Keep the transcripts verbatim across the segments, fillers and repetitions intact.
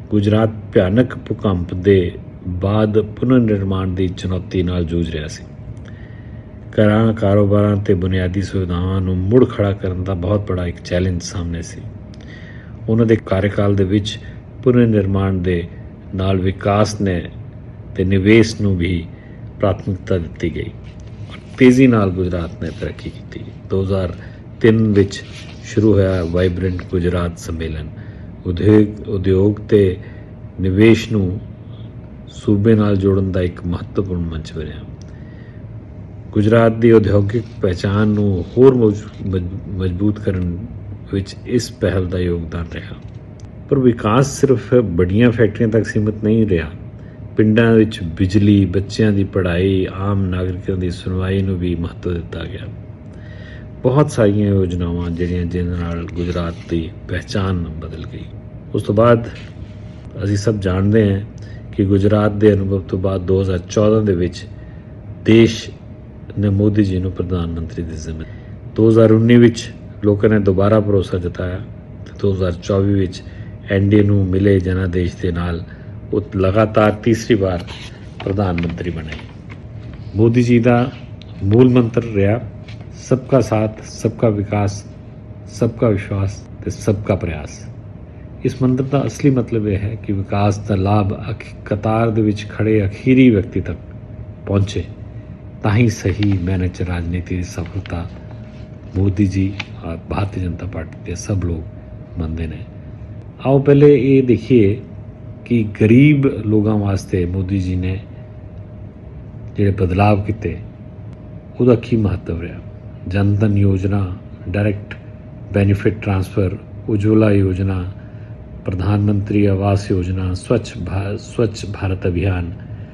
ਗੁਜਰਾਤ ਭਿਆਨਕ ਭੂਕੰਪ ਦੇ ਬਾਅਦ ਪੁਨਰ ਨਿਰਮਾਣ ਦੀ ਚੁਣੌਤੀ ਨਾਲ ਜੂਝ ਰਿਹਾ ਸੀ। ਘਰਾਂ, ਕਾਰੋਬਾਰਾਂ ਅਤੇ ਬੁਨਿਆਦੀ ਸੁਵਿਧਾਵਾਂ ਨੂੰ ਮੁੜ ਖੜਾ ਕਰਨ ਦਾ ਬਹੁਤ ਬੜਾ ਇੱਕ ਚੈਲੰਜ ਸਾਹਮਣੇ ਸੀ। ਉਹਨਾਂ ਦੇ ਕਾਰਜਕਾਲ ਦੇ ਵਿੱਚ ਪੁਨਰ ਨਿਰਮਾਣ ਦੇ ਨਾਲ ਵਿਕਾਸ ਨੇ ਅਤੇ ਨਿਵੇਸ਼ ਨੂੰ ਵੀ ਪ੍ਰਾਥਮਿਕਤਾ ਦਿੱਤੀ ਗਈ। ਤੇਜ਼ੀ ਨਾਲ ਗੁਜਰਾਤ ਨੇ ਤਰੱਕੀ ਕੀਤੀ। ਦੋ ਹਜ਼ਾਰ ਤਿੰਨ ਵਿੱਚ ਸ਼ੁਰੂ ਹੋਇਆ ਵਾਈਬਰੈਂਟ ਗੁਜਰਾਤ ਸੰਮੇਲਨ ਉਦਯੋਗ ਉਦਯੋਗ ਅਤੇ ਨਿਵੇਸ਼ ਨੂੰ ਸੂਬੇ ਨਾਲ ਜੋੜਨ ਦਾ ਇੱਕ ਮਹੱਤਵਪੂਰਨ ਮੰਚ ਬਣਿਆ। ਗੁਜਰਾਤ ਦੀ ਉਦਯੋਗਿਕ ਪਹਿਚਾਣ ਨੂੰ ਹੋਰ ਮਜ਼ਬੂਤ ਕਰਨ ਵਿੱਚ ਇਸ ਪਹਿਲ ਦਾ ਯੋਗਦਾਨ ਰਿਹਾ। ਪਰ ਵਿਕਾਸ ਸਿਰਫ ਵੱਡੀਆਂ ਫੈਕਟਰੀਆਂ ਤੱਕ ਸੀਮਿਤ ਨਹੀਂ ਰਿਹਾ। ਪਿੰਡਾਂ ਵਿੱਚ ਬਿਜਲੀ, ਬੱਚਿਆਂ ਦੀ ਪੜ੍ਹਾਈ, ਆਮ ਨਾਗਰਿਕਾਂ ਦੀ ਸੁਣਵਾਈ ਨੂੰ ਵੀ ਮਹੱਤਵ ਦਿੱਤਾ ਗਿਆ। ਬਹੁਤ ਸਾਰੀਆਂ ਯੋਜਨਾਵਾਂ ਜਿਹੜੀਆਂ ਜਿਹਦੇ ਨਾਲ ਗੁਜਰਾਤ ਦੀ ਪਹਿਚਾਣ ਬਦਲ ਗਈ। ਉਸ ਤੋਂ ਬਾਅਦ ਅਸੀਂ ਸਭ ਜਾਣਦੇ ਹਾਂ ਕਿ ਗੁਜਰਾਤ ਦੇ ਅਨੁਭਵ ਤੋਂ ਬਾਅਦ ਦੋ ਹਜ਼ਾਰ ਚੌਦਾਂ ਦੇ ਵਿੱਚ ਦੇਸ਼ ਨੇ ਮੋਦੀ ਜੀ ਨੂੰ ਪ੍ਰਧਾਨ ਮੰਤਰੀ ਦੀ ਜ਼ਿੰਮੇਵਾਰੀ ਦੋ ਹਜ਼ਾਰ ਉੱਨੀ ਵਿੱਚ ਲੋਕਾਂ ਨੇ ਦੁਬਾਰਾ ਭਰੋਸਾ ਜਤਾਇਆ ਅਤੇ ਦੋ ਹਜ਼ਾਰ ਚੌਵੀ ਵਿੱਚ ਐਨ ਡੀ ਏ ਨੂੰ ਮਿਲੇ ਜਨਾਦੇਸ਼ ਦੇ ਨਾਲ ਉਹ ਲਗਾਤਾਰ ਤੀਸਰੀ ਵਾਰ ਪ੍ਰਧਾਨ ਮੰਤਰੀ ਬਣੇ। ਮੋਦੀ ਜੀ ਦਾ ਮੂਲ ਮੰਤਰ ਰਿਹਾ ਸਬਕਾ ਸਾਥ, ਸਬਕਾ ਵਿਕਾਸ, ਸਬਕਾ ਵਿਸ਼ਵਾਸ ਅਤੇ ਸਬਕਾ ਪ੍ਰਯਾਸ। ਇਸ ਮੰਤਰ ਦਾ ਅਸਲੀ ਮਤਲਬ ਇਹ ਹੈ ਕਿ ਵਿਕਾਸ ਦਾ ਲਾਭ ਅਖ ਕਤਾਰ ਦੇ ਵਿੱਚ ਖੜ੍ਹੇ ਅਖੀਰੀ ਵਿਅਕਤੀ ਤੱਕ ਪਹੁੰਚੇ, ਤਾਂ ਹੀ ਸਹੀ ਮਾਇਨੇ 'ਚ ਰਾਜਨੀਤੀ ਦੀ ਸਫਲਤਾ ਮੋਦੀ ਜੀ ਔਰ ਭਾਰਤੀ ਜਨਤਾ ਪਾਰਟੀ ਦੇ ਸਭ ਲੋਕ ਮੰਨਦੇ ਨੇ। ਆਓ ਪਹਿਲੇ ਇਹ ਦੇਖੀਏ ਕਿ ਗਰੀਬ ਲੋਕਾਂ ਵਾਸਤੇ ਮੋਦੀ ਜੀ ਨੇ ਜਿਹੜੇ ਬਦਲਾਵ ਕੀਤੇ ਉਹਦਾ ਕੀ ਮਹੱਤਵ ਰਿਹਾ। ਜਨ ਧਨ ਯੋਜਨਾ, ਡਾਇਰੈਕਟ ਬੈਨੀਫਿਟ ਟ੍ਰਾਂਸਫਰ, ਉਜਵਲਾ ਯੋਜਨਾ, ਪ੍ਰਧਾਨ ਮੰਤਰੀ ਆਵਾਸ ਯੋਜਨਾ, ਸਵੱਛ ਭਾ ਸਵੱਛ ਭਾਰਤ ਅਭਿਆਨ,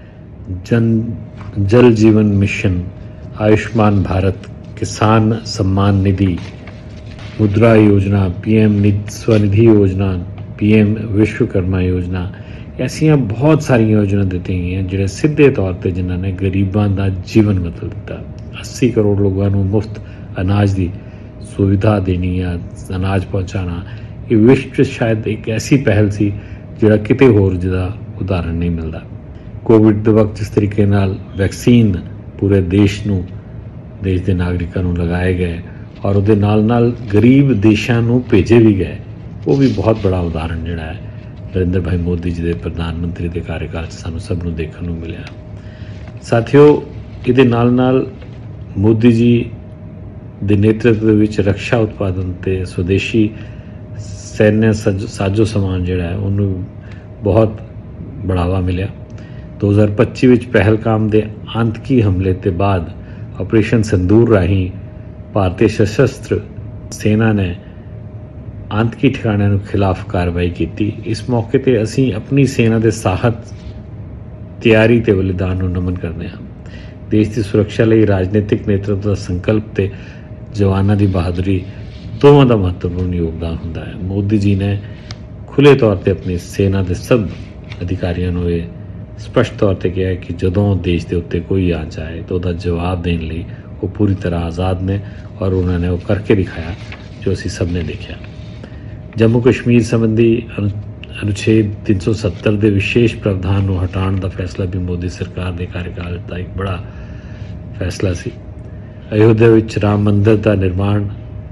ਜਨ ਜਲ ਜੀਵਨ ਮਿਸ਼ਨ, ਆਯੁਸ਼ਮਾਨ ਭਾਰਤ, किसान सम्मान निधि, मुद्रा योजना, पी एम स्वनिधि योजना, पी एम विश्वकर्मा योजना, ऐसियां बहुत सारी योजना ਦਿੱਤੀਆਂ ਗਈਆਂ ਜਿਹੜੇ ਸਿੱਧੇ ਤੌਰ 'ਤੇ ਜਿਨ੍ਹਾਂ ਨੇ ਗਰੀਬਾਂ ਦਾ ਜੀਵਨ ਬਦਲ ਦਿੱਤਾ। अस्सी ਕਰੋੜ ਲੋਕਾਂ ਨੂੰ ਮੁਫਤ ਅਨਾਜ ਦੀ ਸੁਵਿਧਾ ਦੇਣੀ ਆ, ਅਨਾਜ ਪਹੁੰਚਾਉਣਾ, ਇਹ ਵਿਸ਼ਵ 'ਚ ਸ਼ਾਇਦ ਇੱਕ ਐਸੀ ਪਹਿਲ ਸੀ ਜਿਹੜਾ ਕਿਤੇ ਹੋਰ ਜਿਹਦਾ ਉਦਾਹਰਣ ਨਹੀਂ ਮਿਲਦਾ। ਕੋਵਿਡ ਦੇ ਵਕਤ ਜਿਸ ਤਰੀਕੇ ਨਾਲ ਵੈਕਸੀਨ ਪੂਰੇ ਦੇਸ਼ ਨੂੰ ਦੇਸ਼ ਦੇ ਨਾਗਰਿਕਾਂ ਨੂੰ ਲਗਾਏ ਗਏ ਔਰ ਉਹਦੇ ਨਾਲ ਨਾਲ ਗਰੀਬ ਦੇਸ਼ਾਂ ਨੂੰ ਭੇਜੇ ਵੀ ਗਏ, ਉਹ ਵੀ ਬਹੁਤ ਬੜਾ ਉਦਾਹਰਣ ਜਿਹੜਾ ਹੈ ਨਰਿੰਦਰ ਭਾਈ ਮੋਦੀ ਜੀ ਦੇ ਪ੍ਰਧਾਨ ਮੰਤਰੀ ਦੇ ਕਾਰਜਕਾਲ 'ਚ ਸਾਨੂੰ ਸਭ ਨੂੰ ਦੇਖਣ ਨੂੰ ਮਿਲਿਆ। ਸਾਥੀਓ, ਇਹਦੇ ਨਾਲ ਨਾਲ ਮੋਦੀ ਜੀ ਦੇ ਨੇਤਰਤਵ ਦੇ ਵਿੱਚ ਰਕਸ਼ਾ ਉਤਪਾਦਨ ਅਤੇ ਸਵਦੇਸ਼ੀ ਸੈਨਿਕ ਸਜ ਸਾਜੋ ਸਮਾਨ ਜਿਹੜਾ ਹੈ ਉਹਨੂੰ ਬਹੁਤ ਬੜਾਵਾ ਮਿਲਿਆ। ਦੋ ਹਜ਼ਾਰ ਪੱਚੀ ਵਿੱਚ ਪਹਿਲਗਾਮ ਦੇ ਆਤੰਕੀ ਹਮਲੇ ਤੋਂ ਬਾਅਦ ਆਪਰੇਸ਼ਨ ਸਿੰਦੂਰ ਰਾਹੀਂ ਭਾਰਤੀ ਸਸ਼ਸਤਰ ਸੈਨਾ ਨੇ ਆਤੰਕੀ ਠਿਕਾਣਿਆਂ ਨੂੰ ਖਿਲਾਫ ਕਾਰਵਾਈ ਕੀਤੀ। ਇਸ ਮੌਕੇ 'ਤੇ ਅਸੀਂ ਆਪਣੀ ਸੈਨਾ ਦੇ ਸਾਹਸ, ਤਿਆਰੀ ਅਤੇ ਬਲੀਦਾਨ ਨੂੰ ਨਮਨ ਕਰਦੇ ਹਾਂ। ਦੇਸ਼ ਦੀ ਸੁਰੱਖਿਆ ਲਈ ਰਾਜਨੀਤਿਕ ਨੇਤਰਤਵ ਦਾ ਸੰਕਲਪ ਅਤੇ ਜਵਾਨਾਂ ਦੀ ਬਹਾਦਰੀ ਦੋਵਾਂ ਦਾ ਮਹੱਤਵਪੂਰਨ ਯੋਗਦਾਨ ਹੁੰਦਾ ਹੈ। ਮੋਦੀ ਜੀ ਨੇ ਖੁੱਲ੍ਹੇ ਤੌਰ 'ਤੇ ਆਪਣੀ ਸੈਨਾ ਦੇ ਸਭ ਅਧਿਕਾਰੀਆਂ ਨੂੰ ਇਹ ਸਪਸ਼ਟ ਤੌਰ 'ਤੇ ਕਿਹਾ ਕਿ ਜਦੋਂ ਦੇਸ਼ ਦੇ ਉੱਤੇ ਕੋਈ ਆਂਚ ਆਏ ਤਾਂ ਉਹਦਾ ਜਵਾਬ ਦੇਣ ਲਈ ਉਹ ਪੂਰੀ ਤਰ੍ਹਾਂ ਆਜ਼ਾਦ ਨੇ ਔਰ ਉਹਨਾਂ ਨੇ ਉਹ ਕਰਕੇ ਦਿਖਾਇਆ ਜੋ ਅਸੀਂ ਸਭ ਨੇ ਦੇਖਿਆ। ਜੰਮੂ ਕਸ਼ਮੀਰ ਸੰਬੰਧੀ ਅਨੁ ਅਨੁਛੇਦ ਤਿੰਨ ਸੌ ਸੱਤਰ ਦੇ ਵਿਸ਼ੇਸ਼ ਪ੍ਰਾਵਧਾਨ ਨੂੰ ਹਟਾਉਣ ਦਾ ਫੈਸਲਾ ਵੀ ਮੋਦੀ ਸਰਕਾਰ ਦੇ ਕਾਰਜਕਾਲ ਦਾ ਇੱਕ ਬੜਾ ਫੈਸਲਾ ਸੀ। ਅਯੋਧਿਆ ਵਿੱਚ ਰਾਮ ਮੰਦਰ ਦਾ ਨਿਰਮਾਣ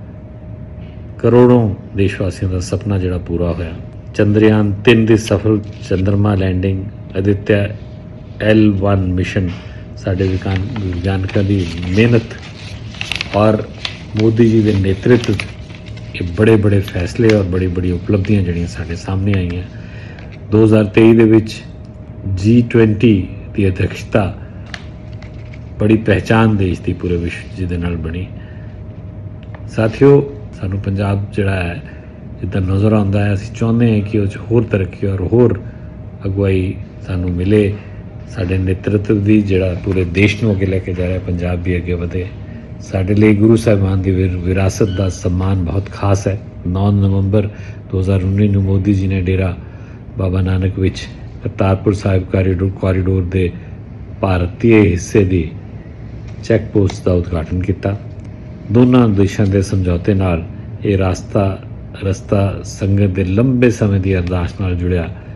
ਕਰੋੜੋਂ ਦੇਸ਼ ਵਾਸੀਆਂ ਦਾ ਸੁਪਨਾ ਜਿਹੜਾ ਪੂਰਾ ਹੋਇਆ। ਚੰਦਰਯਾਨ ਤਿੰਨ ਦੀ ਸਫਲ ਚੰਦਰਮਾ landing, Aditya L one mission, ਸਾਡੇ ਵਿਗਿਆਨ ਵਿਗਿਆਨਕਾਂ ਦੀ ਮਿਹਨਤ ਔਰ ਮੋਦੀ ਜੀ ਦੇ ਨੇਤਰਤਵ ਇਹ ਬੜੇ ਬੜੇ ਫੈਸਲੇ ਔਰ ਬੜੀ ਬੜੀ ਉਪਲਬਧੀਆਂ ਜਿਹੜੀਆਂ ਸਾਡੇ ਸਾਹਮਣੇ ਆਈਆਂ। ਦੋ ਹਜ਼ਾਰ ਤੇਈ ਦੇ ਵਿੱਚ ਜੀ ਟਵੈਂਟੀ ਦੀ ਅਧਿਕਸ਼ਤਾ ਬੜੀ ਪਹਿਚਾਣ ਦੇਸ਼ ਦੀ ਪੂਰੇ ਵਿਸ਼ਵ ਜਿਹਦੇ ਨਾਲ ਬਣੀ। ਸਾਥੀਓ, ਸਾਨੂੰ ਪੰਜਾਬ ਜਿਹੜਾ ਹੈ ਜਿੱਦਾਂ ਨਜ਼ਰ ਆਉਂਦਾ ਹੈ, ਅਸੀਂ ਚਾਹੁੰਦੇ ਹਾਂ ਕਿ ਉਹ 'ਚ ਹੋਰ ਤਰੱਕੀ ਔਰ ਹੋਰ ਅਗਵਾਈ ਸਾਨੂੰ ਮਿਲੇ। ਸਾਡੇ ਨੇਤਰਤਵ ਦੀ ਜਿਹੜਾ ਪੂਰੇ ਦੇਸ਼ ਨੂੰ ਅੱਗੇ ਲੈ ਕੇ ਜਾ ਰਿਹਾ, ਪੰਜਾਬ ਵੀ ਅੱਗੇ ਵਧੇ। ਸਾਡੇ ਲਈ ਗੁਰੂ ਸਾਹਿਬਾਨ ਦੀ ਵਿਰ ਵਿਰਾਸਤ ਦਾ ਸਨਮਾਨ ਬਹੁਤ ਖਾਸ ਹੈ। ਨੌਂ ਨਵੰਬਰ ਦੋ ਹਜ਼ਾਰ ਉੱਨੀ ਨੂੰ ਮੋਦੀ ਜੀ ਨੇ ਡੇਰਾ ਬਾਬਾ ਨਾਨਕ ਵਿੱਚ ਕਰਤਾਰਪੁਰ ਸਾਹਿਬ ਕਾਰੀਡੋਰ ਕਾਰੀਡੋਰ ਦੇ ਭਾਰਤੀ ਹਿੱਸੇ ਦੀ ਚੈੱਕ ਪੋਸਟ ਦਾ ਉਦਘਾਟਨ ਕੀਤਾ। ਦੋਨਾਂ ਦੇਸ਼ਾਂ ਦੇ ਸਮਝੌਤੇ ਨਾਲ ਇਹ ਰਸਤਾ ਰਸਤਾ ਸੰਗਤ ਦੇ ਲੰਬੇ ਸਮੇਂ ਦੀ ਅਰਦਾਸ ਨਾਲ ਜੁੜਿਆ